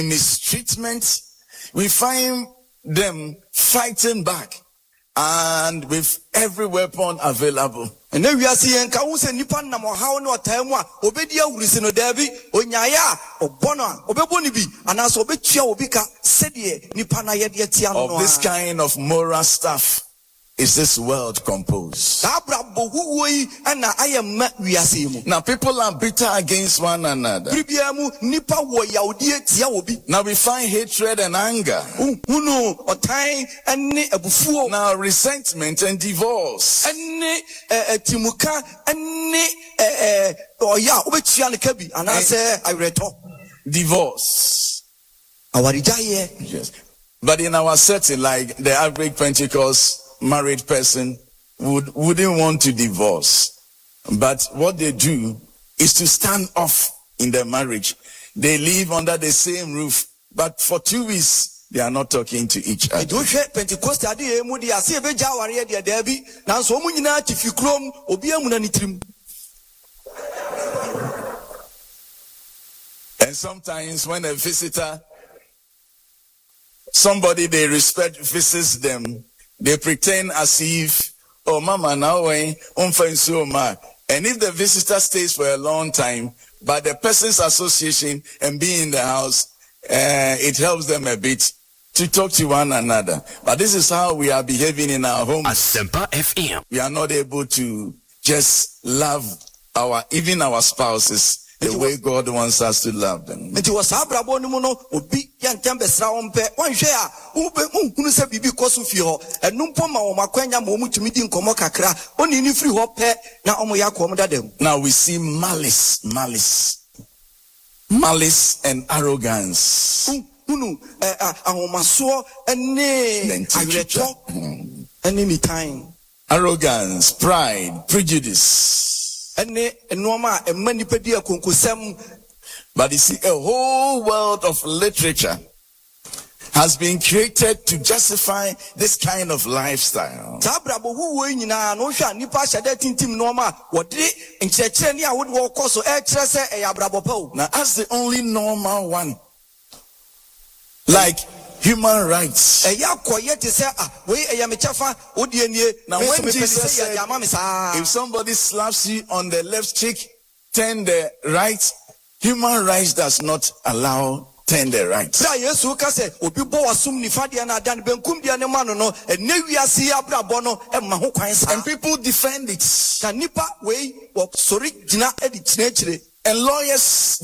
mistreatment. We find them fighting back and with every weapon available. And then we are seeing Kausa Nipan Namaha no Tamwa, Obedia Urisino Devi, Onyaya, Obona, Obebonibi, and as Obechia Obika, Sedie, Nipana Yetiano. Of this kind of moral stuff is this world composed. Now people are bitter against one another. Now we find hatred and anger. Now resentment and divorce. Divorce. Yes. But in our setting, like the average Pentecost married person wouldn't want to divorce. But what they do is to stand off in their marriage. They live under the same roof, but for 2 weeks they are not talking to each other. And sometimes when a visitor, somebody they respect visits them, they pretend as if, oh, mama, now and if the visitor stays for a long time, but the person's association and being in the house, it helps them a bit to talk to one another. But this is how we are behaving in our homes. Asempa FM. We are not able to just love even our spouses the way God wants us to love them. Now we see malice and arrogance. Arrogance, pride, prejudice. But you see, a whole world of literature has been created to justify this kind of lifestyle. Now, as the only normal one, like human rights. Now, when Jesus said, if somebody slaps you on the left cheek, turn the right, human rights does not allow turn the right. And people defend it. And lawyers